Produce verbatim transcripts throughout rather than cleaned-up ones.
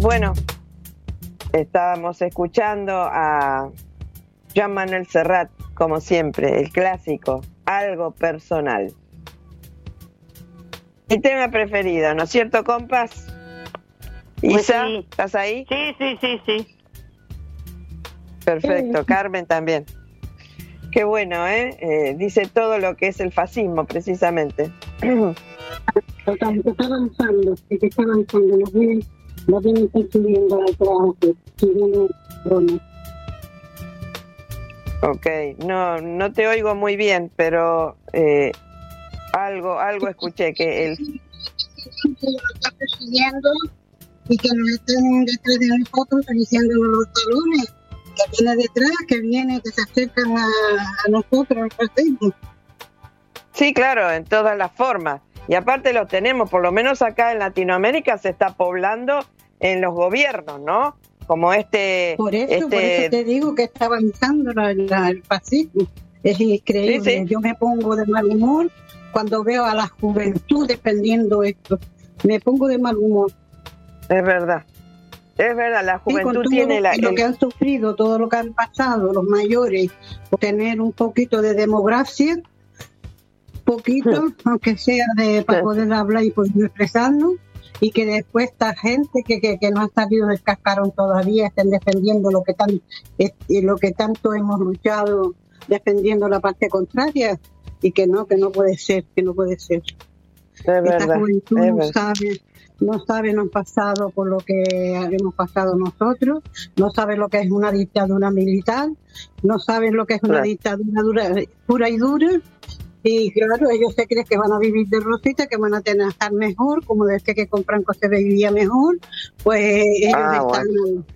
bueno, estábamos escuchando a Joan Manuel Serrat, como siempre, el clásico, Algo Personal. Mi tema preferido, ¿no es cierto, compas? Pues Isa, sí. ¿estás ahí? Sí, sí, sí, sí. Perfecto, Sí. Carmen también. Qué bueno, ¿eh? ¿eh? Dice todo lo que es el fascismo, precisamente. Total, que está avanzando, que está avanzando, nos vienen, nos vienen subiendo al trabajo, subiendo drones. Ok, no, no te oigo muy bien, pero eh, algo, algo escuché que el... Que nos está persiguiendo y que nos estén detrás de nosotros diciéndonos los talones, que viene detrás, que viene, que se acercan a, a nosotros, al fascismo. Sí, claro, en todas las formas. Y aparte lo tenemos, por lo menos acá en Latinoamérica se está poblando en los gobiernos, ¿no? Como este... Por eso, este... por eso te digo que está avanzando la, la, el fascismo. Es increíble. Sí, sí. Yo me pongo de mal humor cuando veo a la juventud defendiendo esto. Me pongo de mal humor. Es verdad. Es verdad, la Sí, con juventud todo tiene la... lo el- que han sufrido, todo lo que han pasado, los mayores, por tener un poquito de democracia, poquito, aunque sea de para poder hablar y poder expresarnos, y que después esta gente que, que, que no ha salido del cascarón todavía estén defendiendo lo que tan eh, lo que tanto hemos luchado, defendiendo la parte contraria, y que no, que no puede ser, que no puede ser. Es Esta verdad, juventud es no verdad. sabe, no sabe, no han pasado por lo que hemos pasado nosotros, no sabe lo que es una dictadura militar, no saben lo que es una Claro. dictadura dura, pura y dura, y claro, ellos se creen que van a vivir de rosita, que van a tener estar mejor, como desde que con Franco se vivía mejor, pues ellos Ah, están,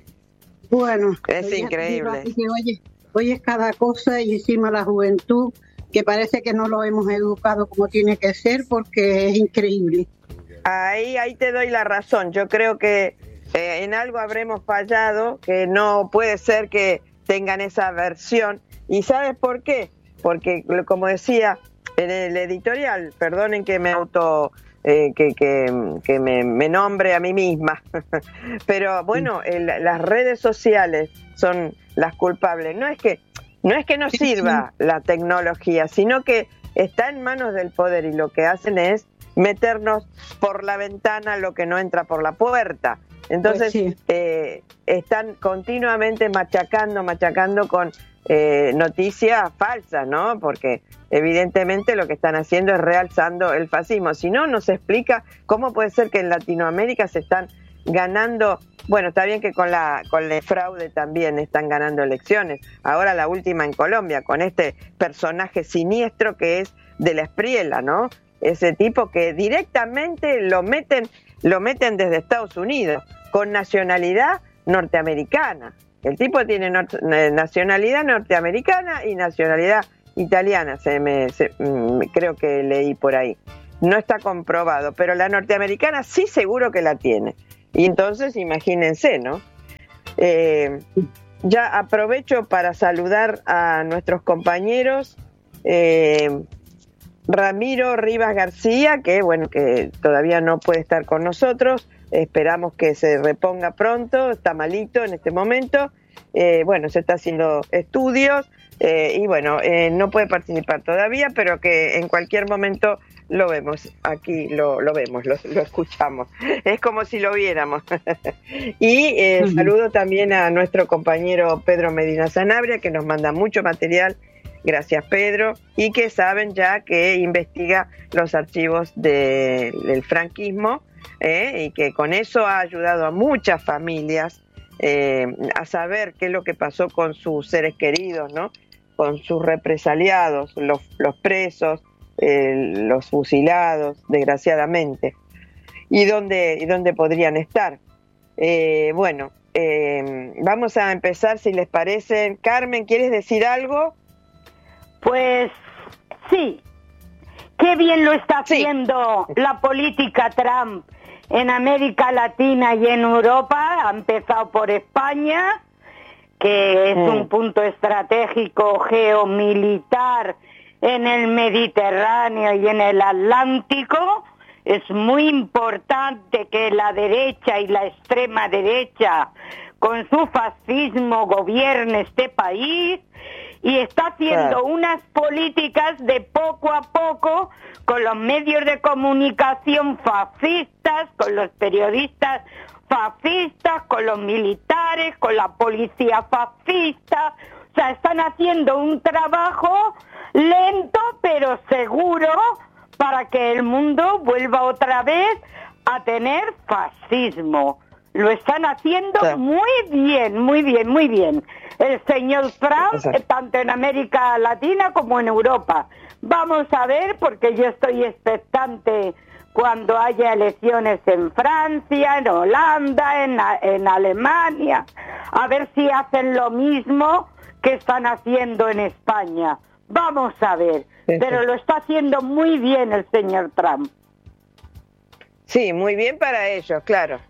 bueno, Es pues ya te digo, increíble. así que oye, oye es cada cosa, y encima la juventud, que parece que no lo hemos educado como tiene que ser, porque es increíble. Ahí, ahí te doy la razón. Yo creo que eh, en algo habremos fallado, que no puede ser que tengan esa versión. ¿Y sabes por qué? Porque, como decía en el editorial, perdonen que me auto... Eh, que, que, que me, me nombre a mí misma, pero bueno, el, las redes sociales son las culpables. No es que no es que no sirva la tecnología, sino que está en manos del poder, y lo que hacen es meternos por la ventana lo que no entra por la puerta. Entonces, Pues sí. eh, están continuamente machacando, machacando con eh, noticias falsas, ¿no? Porque evidentemente lo que están haciendo es realzando el fascismo. Si no, no se explica cómo puede ser que en Latinoamérica se están ganando. Bueno, está bien que con la con el fraude también están ganando elecciones. Ahora la última en Colombia, con este personaje siniestro que es de la Espriella, ¿no? Ese tipo que directamente lo meten, lo meten desde Estados Unidos, con nacionalidad norteamericana. El tipo tiene nor- nacionalidad norteamericana y nacionalidad italiana, se me, se, mm, creo que leí por ahí. No está comprobado, pero la norteamericana sí seguro que la tiene. Y entonces imagínense, ¿no? Eh, ya aprovecho para saludar a nuestros compañeros. Eh, Ramiro Rivas García, que bueno, que todavía no puede estar con nosotros, esperamos que se reponga pronto, está malito en este momento, eh, bueno, se está haciendo estudios, eh, y bueno, eh, no puede participar todavía, pero que en cualquier momento lo vemos, aquí lo, lo vemos, lo, lo escuchamos, es como si lo viéramos. Y eh, Ujú. saludo también a nuestro compañero Pedro Medina Sanabria, que nos manda mucho material. Gracias, Pedro, y que saben ya que investiga los archivos de, del franquismo, eh, y que con eso ha ayudado a muchas familias eh, a saber qué es lo que pasó con sus seres queridos, ¿no? Con sus represaliados, los, los presos, eh, los fusilados, desgraciadamente, y dónde, y dónde podrían estar. Eh, bueno, eh, vamos a empezar, si les parece. Carmen, ¿quieres decir algo? Pues sí, qué bien lo está Sí. haciendo la política Trump en América Latina y en Europa. Ha empezado por España, que es Mm. un punto estratégico geomilitar en el Mediterráneo y en el Atlántico. Es muy importante que la derecha y la extrema derecha, con su fascismo, gobierne este país, y está haciendo Claro. unas políticas de poco a poco con los medios de comunicación fascistas, con los periodistas fascistas, con los militares, con la policía fascista. O sea, están haciendo un trabajo lento pero seguro para que el mundo vuelva otra vez a tener fascismo. Lo están haciendo Claro. muy bien, muy bien, muy bien. El señor Trump, Exacto. tanto en América Latina como en Europa. Vamos a ver, porque yo estoy expectante cuando haya elecciones en Francia, en Holanda, en, en Alemania, a ver si hacen lo mismo que están haciendo en España. Vamos a ver, Sí, pero sí. lo está haciendo muy bien el señor Trump. Sí, muy bien para ellos, claro.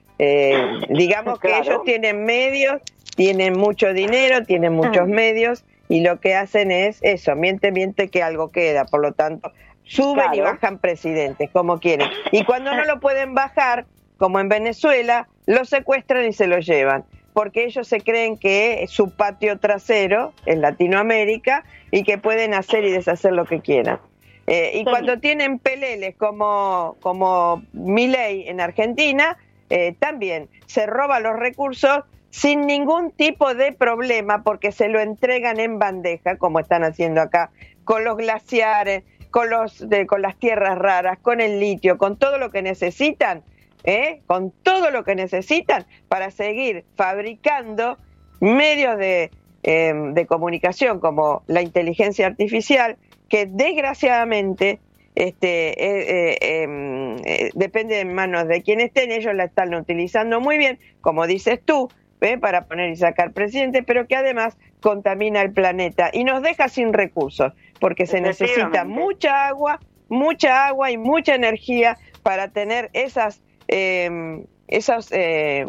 Eh, digamos que Claro. ellos tienen medios, tienen mucho dinero, tienen muchos Mm. medios, y lo que hacen es eso, miente, miente que algo queda, por lo tanto, suben y Claro. bajan presidentes, como quieren. Y cuando no lo pueden bajar, como en Venezuela, lo secuestran y se lo llevan, porque ellos se creen que su patio trasero es Latinoamérica y que pueden hacer y deshacer lo que quieran. Eh, y Sí. cuando tienen peleles como, como Milei en Argentina, eh, también se roba los recursos sin ningún tipo de problema, porque se lo entregan en bandeja, como están haciendo acá, con los glaciares, con, los, de, con las tierras raras, con el litio, con todo lo que necesitan, ¿eh? con todo lo que necesitan para seguir fabricando medios de, eh, de comunicación como la inteligencia artificial, que desgraciadamente este, eh, eh, eh, eh, depende en manos de quien estén. Ellos la están utilizando muy bien, como dices tú, ¿eh? para poner y sacar presidente, pero que además contamina el planeta y nos deja sin recursos, porque se necesita Efectivamente. mucha agua, mucha agua y mucha energía para tener esas, eh, esas eh,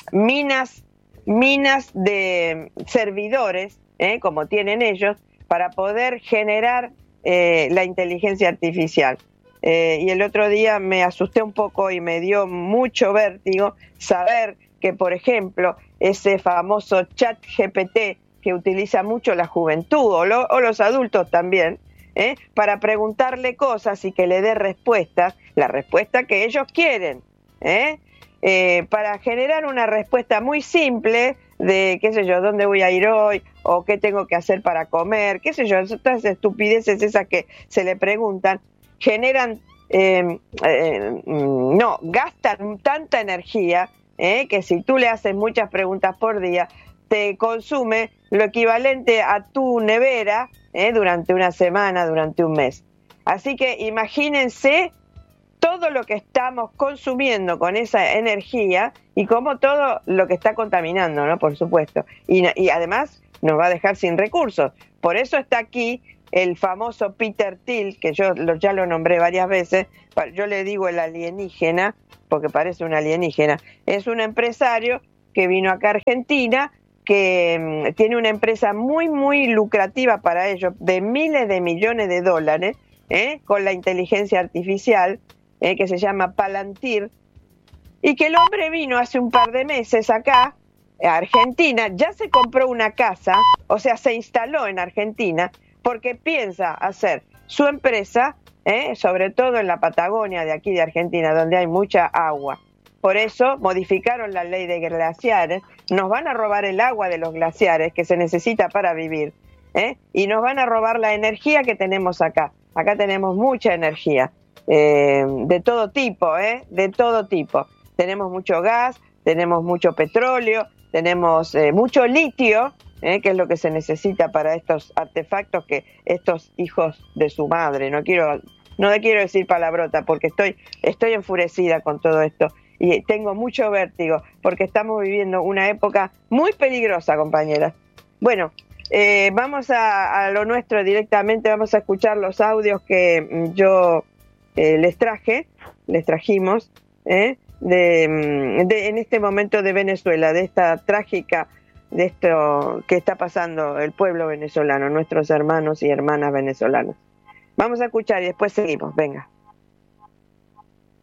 minas, minas de servidores, ¿eh? como tienen ellos, para poder generar eh, la inteligencia artificial. Eh, y el otro día me asusté un poco y me dio mucho vértigo saber que, por ejemplo, ese famoso chat G P T que utiliza mucho la juventud o, lo, o los adultos también, ¿eh? para preguntarle cosas y que le dé respuestas, la respuesta que ellos quieren, ¿eh? Eh, para generar una respuesta muy simple de, qué sé yo, dónde voy a ir hoy, o qué tengo que hacer para comer, qué sé yo, estas estupideces esas que se le preguntan, generan, eh, eh, no, gastan tanta energía, eh, que si tú le haces muchas preguntas por día, te consume lo equivalente a tu nevera, eh, durante una semana, durante un mes. Así que imagínense todo lo que estamos consumiendo con esa energía y como todo lo que está contaminando, ¿no? Por supuesto. Y, y además nos va a dejar sin recursos. Por eso está aquí el famoso Peter Thiel, que yo lo, ya lo nombré varias veces. Yo le digo el alienígena, porque parece un alienígena. Es un empresario que vino acá a Argentina, que um, tiene una empresa muy, muy lucrativa para ellos, de miles de millones de dólares, ¿eh? con la inteligencia artificial, Eh, que se llama Palantir, y que el hombre vino hace un par de meses acá, a Argentina, ya se compró una casa, o sea, se instaló en Argentina, porque piensa hacer su empresa, eh, sobre todo en la Patagonia de aquí de Argentina, donde hay mucha agua. Por eso modificaron la ley de glaciares, nos van a robar el agua de los glaciares que se necesita para vivir, eh, y nos van a robar la energía que tenemos acá. Acá tenemos mucha energía. Eh, de todo tipo, ¿eh? de todo tipo. Tenemos mucho gas, tenemos mucho petróleo, tenemos eh, mucho litio, ¿eh? que es lo que se necesita para estos artefactos que estos hijos de su madre, no quiero, no quiero decir palabrota porque estoy, estoy enfurecida con todo esto y tengo mucho vértigo porque estamos viviendo una época muy peligrosa, compañeras. Bueno, eh, vamos a, a lo nuestro directamente, vamos a escuchar los audios que yo Eh, les traje, les trajimos, eh, de, de, en este momento de Venezuela, de esta trágica, de esto que está pasando el pueblo venezolano, nuestros hermanos y hermanas venezolanos. Vamos a escuchar y después seguimos, venga.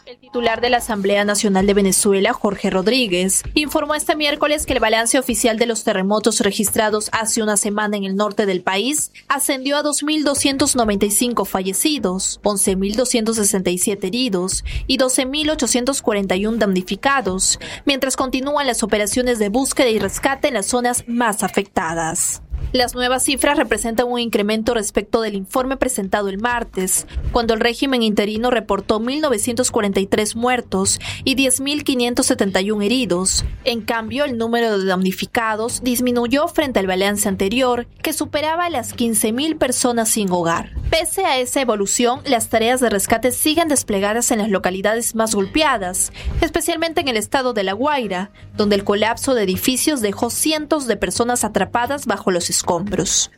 El titular de la Asamblea Nacional de Venezuela, Jorge Rodríguez, informó este miércoles que el balance oficial de los terremotos registrados hace una semana en el norte del país ascendió a dos mil doscientos noventa y cinco fallecidos, once mil doscientos sesenta y siete heridos y doce mil ochocientos cuarenta y uno damnificados, mientras continúan las operaciones de búsqueda y rescate en las zonas más afectadas. Las nuevas cifras representan un incremento respecto del informe presentado el martes, cuando el régimen interino reportó mil novecientos cuarenta y tres muertos y diez mil quinientos setenta y uno heridos. En cambio, el número de damnificados disminuyó frente al balance anterior, que superaba las quince mil personas sin hogar. Pese a esa evolución, las tareas de rescate siguen desplegadas en las localidades más golpeadas, especialmente en el estado de La Guaira, donde el colapso de edificios dejó cientos de personas atrapadas bajo los escombros.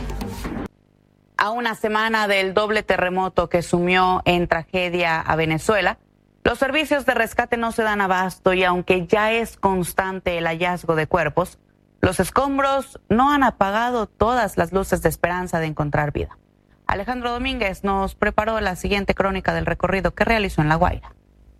A una semana del doble terremoto que sumió en tragedia a Venezuela, los servicios de rescate no se dan abasto y aunque ya es constante el hallazgo de cuerpos, los escombros no han apagado todas las luces de esperanza de encontrar vida. Alejandro Domínguez nos preparó la siguiente crónica del recorrido que realizó en La Guaira.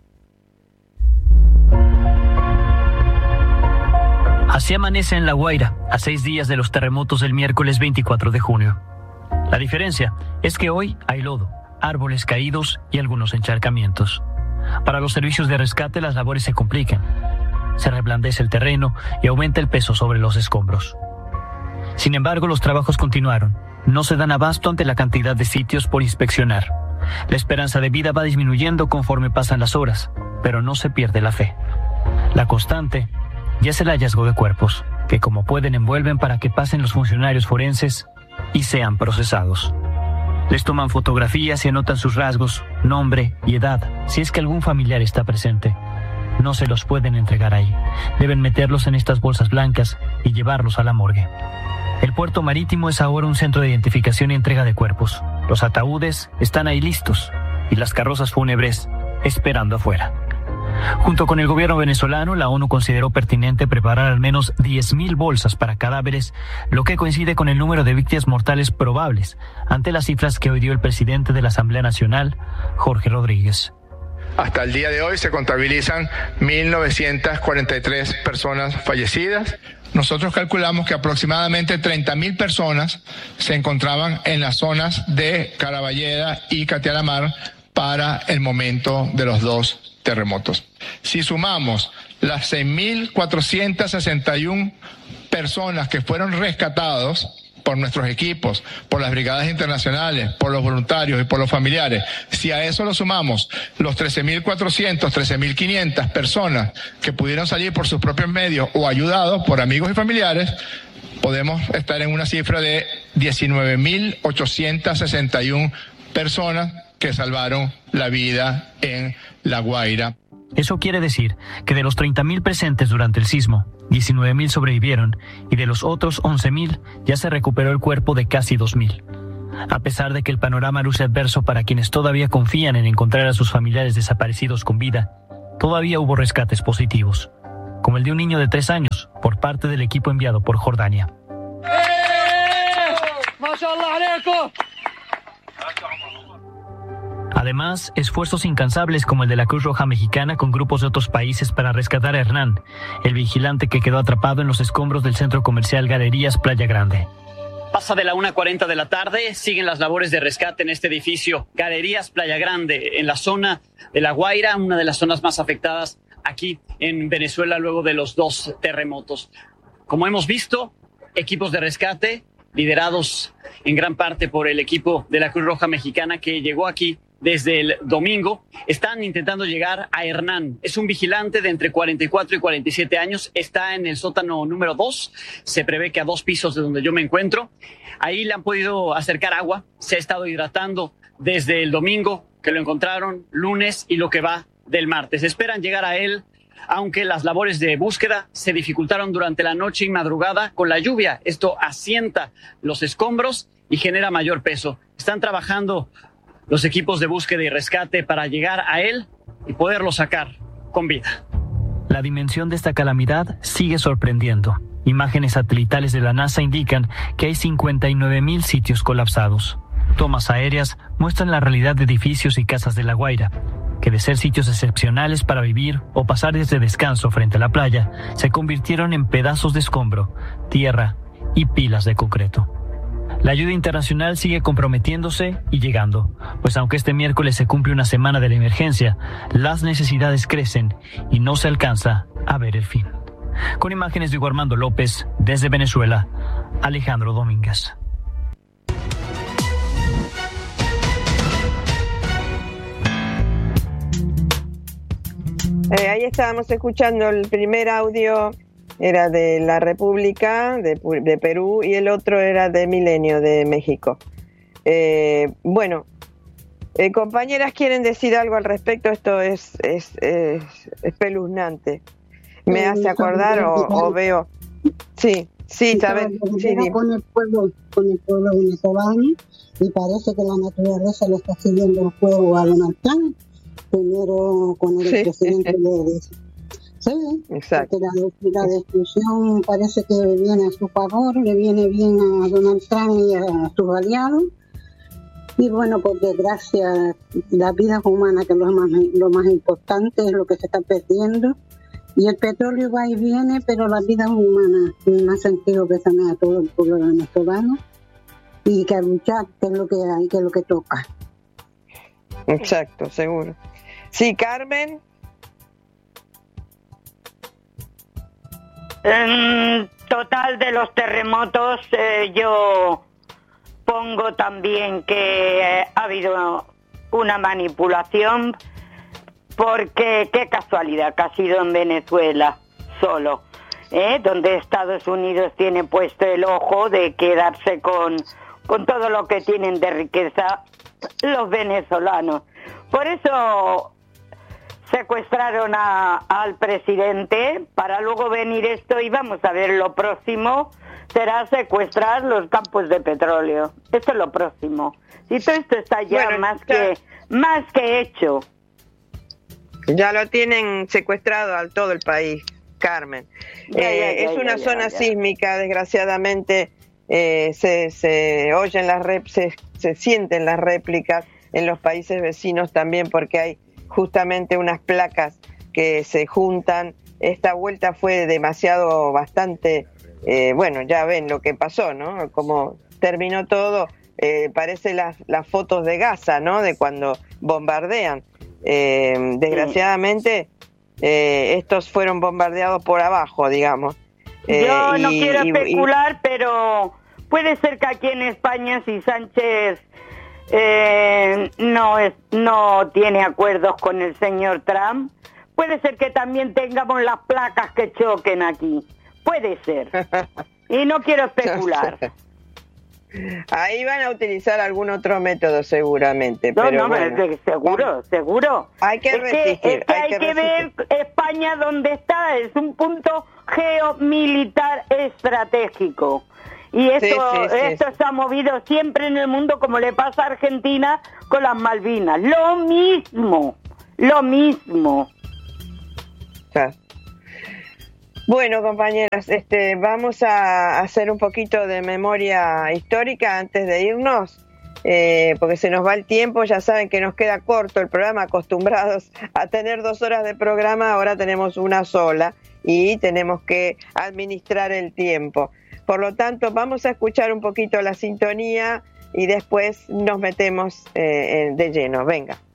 Así amanece en La Guaira, a seis días de los terremotos del miércoles veinticuatro de junio. La diferencia es que hoy hay lodo, árboles caídos y algunos encharcamientos. Para los servicios de rescate las labores se complican. Se reblandece el terreno y aumenta el peso sobre los escombros. Sin embargo, los trabajos continuaron. No se dan abasto ante la cantidad de sitios por inspeccionar. La esperanza de vida va disminuyendo conforme pasan las horas, pero no se pierde la fe. La constante ya es el hallazgo de cuerpos, que como pueden envuelven para que pasen los funcionarios forenses y sean procesados. Les toman fotografías y anotan sus rasgos, nombre y edad, si es que algún familiar está presente. No se los pueden entregar ahí. Deben meterlos en estas bolsas blancas y llevarlos a la morgue. El puerto marítimo es ahora un centro de identificación y entrega de cuerpos. Los ataúdes están ahí listos y las carrozas fúnebres esperando afuera. Junto con el gobierno venezolano, la ONU consideró pertinente preparar al menos diez mil bolsas para cadáveres, lo que coincide con el número de víctimas mortales probables, ante las cifras que hoy dio el presidente de la Asamblea Nacional, Jorge Rodríguez. Hasta el día de hoy se contabilizan mil novecientas cuarenta y tres personas fallecidas. Nosotros calculamos que aproximadamente treinta mil personas se encontraban en las zonas de Caraballeda y Catialamar para el momento de los dos terremotos. Si sumamos las seis mil cuatrocientas sesenta y una personas que fueron rescatados por nuestros equipos, por las brigadas internacionales, por los voluntarios y por los familiares, si a eso lo sumamos los trece mil cuatrocientos, trece mil quinientas personas que pudieron salir por sus propios medios o ayudados por amigos y familiares, podemos estar en una cifra de diecinueve mil ochocientas sesenta y una personas que salvaron la vida en La Guaira. Eso quiere decir que de los treinta mil presentes durante el sismo, diecinueve mil sobrevivieron y de los otros once mil ya se recuperó el cuerpo de casi dos mil. A pesar de que el panorama luce adverso para quienes todavía confían en encontrar a sus familiares desaparecidos con vida, todavía hubo rescates positivos, como el de un niño de tres años por parte del equipo enviado por Jordania. Además, esfuerzos incansables como el de la Cruz Roja Mexicana con grupos de otros países para rescatar a Hernán, el vigilante que quedó atrapado en los escombros del centro comercial Galerías Playa Grande. Pasa de la una cuarenta de la tarde, siguen las labores de rescate en este edificio Galerías Playa Grande, en la zona de La Guaira, una de las zonas más afectadas aquí en Venezuela luego de los dos terremotos. Como hemos visto, equipos de rescate liderados en gran parte por el equipo de la Cruz Roja Mexicana que llegó aquí desde el domingo, están intentando llegar a Hernán. Es un vigilante de entre cuarenta y cuatro y cuarenta y siete años, está en el sótano número dos, se prevé que a dos pisos de donde yo me encuentro. Ahí le han podido acercar agua, se ha estado hidratando desde el domingo que lo encontraron, lunes y lo que va del martes. Esperan llegar a él, aunque las labores de búsqueda se dificultaron durante la noche y madrugada con la lluvia. Esto asienta los escombros y genera mayor peso. Están trabajando los equipos de búsqueda y rescate para llegar a él y poderlo sacar con vida. La dimensión de esta calamidad sigue sorprendiendo. Imágenes satelitales de la NASA indican que hay cincuenta y nueve mil sitios colapsados. Tomas aéreas muestran la realidad de edificios y casas de La Guaira. que de ser sitios excepcionales para vivir o pasar días de descanso frente a la playa, se convirtieron en pedazos de escombro, tierra y pilas de concreto. La ayuda internacional sigue comprometiéndose y llegando, pues aunque este miércoles se cumple una semana de la emergencia, las necesidades crecen y no se alcanza a ver el fin. Con imágenes de Hugo Armando López, desde Venezuela, Alejandro Domínguez. Eh, ahí estábamos escuchando el primer audio, era de la República de, de Perú, y el otro era de Milenio, de México. Eh, bueno, eh, compañeras, ¿quieren decir algo al respecto? Esto es, es, es espeluznante. Me hace acordar o, o veo... Sí, sí, ¿sabes? Sí, con el pueblo, con el pueblo venezolano, y parece que la naturaleza le está siguiendo el juego a Donald Trump. Primero con el sí, presidente sí, de... Sí, exacto. Porque la, la destrucción parece que viene a su favor, le viene bien a Donald Trump y a sus aliados. Y bueno, por desgracia, la vida humana, que es lo más, lo más importante, es lo que se está perdiendo. Y el petróleo va y viene, pero la vida humana tiene más sentido que sanar a todo el pueblo venezolano. Y que luchar, que es lo que hay, que es lo que toca. Exacto, seguro. Sí, Carmen. En total de los terremotos, eh, yo pongo también que eh, ha habido una manipulación, porque qué casualidad que ha sido en Venezuela solo, ¿eh? Donde Estados Unidos tiene puesto el ojo de quedarse con, con todo lo que tienen de riqueza los venezolanos. Por eso secuestraron a, al presidente, para luego venir esto, y vamos a ver, lo próximo será secuestrar los campos de petróleo. Esto es lo próximo. Y todo esto está ya bueno, más ya, que más que hecho. Ya lo tienen secuestrado a todo el país, Carmen. Ya, eh, ya, ya, es una ya, zona ya, ya. sísmica, desgraciadamente. Eh, se, se oyen las rep, se, se sienten las réplicas en los países vecinos también, porque hay justamente unas placas que se juntan. Esta vuelta fue demasiado, bastante, eh, bueno, ya ven lo que pasó, ¿no? Como terminó todo, eh, parece las, las fotos de Gaza, ¿no? De cuando bombardean. Eh, desgraciadamente, eh, estos fueron bombardeados por abajo, digamos. Eh, Yo no y, quiero y, especular, y... pero puede ser que aquí en España, si Sánchez eh, no es, no tiene acuerdos con el señor Trump, puede ser que también tengamos las placas que choquen aquí. Puede ser. Y no quiero especular. Ahí van a utilizar algún otro método seguramente. No, pero no, bueno. seguro, seguro. Hay que es resistir. Que, es que hay, hay que, que ver España donde está. Es un punto geomilitar estratégico. Y esto, sí, sí, sí, esto sí. se ha movido siempre en el mundo, como le pasa a Argentina con las Malvinas. Lo mismo, lo mismo. Claro. Bueno, compañeras, este, vamos a hacer un poquito de memoria histórica antes de irnos, eh, porque se nos va el tiempo. Ya saben que nos queda corto el programa, acostumbrados a tener dos horas de programa, ahora tenemos una sola y tenemos que administrar el tiempo. Por lo tanto, vamos a escuchar un poquito la sintonía y después nos metemos eh, de lleno. Venga.